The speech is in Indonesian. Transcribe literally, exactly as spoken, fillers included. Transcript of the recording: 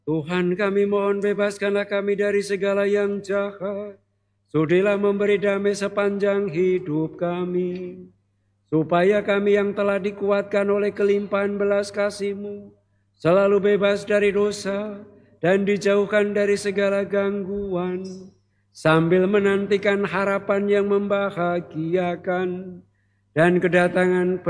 Tuhan kami mohon bebaskanlah kami dari segala yang jahat. Sudilah memberi damai sepanjang hidup kami. Supaya kami yang telah dikuatkan oleh kelimpahan belas kasih-Mu selalu bebas dari dosa dan dijauhkan dari segala gangguan, sambil menantikan harapan yang membahagiakan dan kedatangan